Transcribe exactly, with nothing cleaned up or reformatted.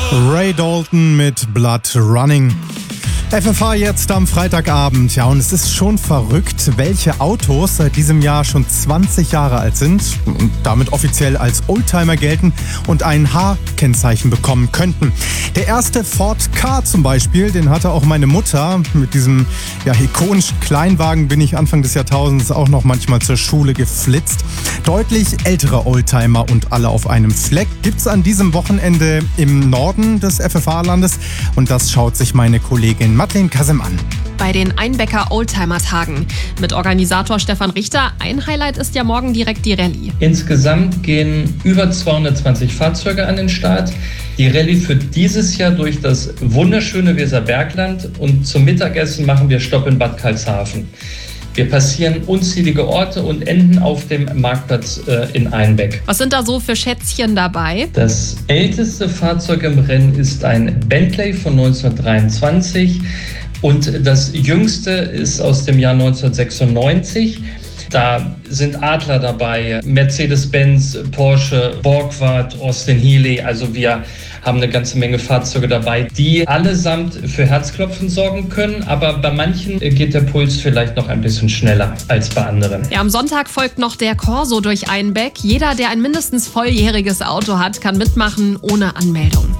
Ray Dalton mit Blood Running. F F H jetzt am Freitagabend. Ja, und es ist schon verrückt, welche Autos seit diesem Jahr schon zwanzig Jahre alt sind und damit offiziell als Oldtimer gelten und ein H-Kennzeichen bekommen könnten. Der erste Ford Ka zum Beispiel, den hatte auch meine Mutter. Mit diesem ja, ikonischen Kleinwagen bin ich Anfang des Jahrtausends auch noch manchmal zur Schule geflitzt. Deutlich ältere Oldtimer und alle auf einem Fleck gibt's an diesem Wochenende im Norden des F F H-Landes und das schaut sich meine Kollegin Madeleine Kasem an. Bei den Einbecker Oldtimer-Tagen. Mit Organisator Stefan Richter. Ein Highlight ist ja morgen direkt die Rallye. Insgesamt gehen über zweihundertzwanzig Fahrzeuge an den Start. Die Rallye führt dieses Jahr durch das wunderschöne Weserbergland und zum Mittagessen machen wir Stopp in Bad Karlshafen. Wir passieren unzählige Orte und enden auf dem Marktplatz äh, in Einbeck. Was sind da so für Schätzchen dabei? Das älteste Fahrzeug im Rennen ist ein Bentley von neunzehnhundertdreiundzwanzig und das jüngste ist aus dem Jahr neunzehnhundertsechsundneunzig. Da sind Adler dabei, Mercedes-Benz, Porsche, Borgward, Austin Healey. Also wir haben eine ganze Menge Fahrzeuge dabei, die allesamt für Herzklopfen sorgen können. Aber bei manchen geht der Puls vielleicht noch ein bisschen schneller als bei anderen. Ja, am Sonntag folgt noch der Corso durch Einbeck. Jeder, der ein mindestens volljähriges Auto hat, kann mitmachen ohne Anmeldung.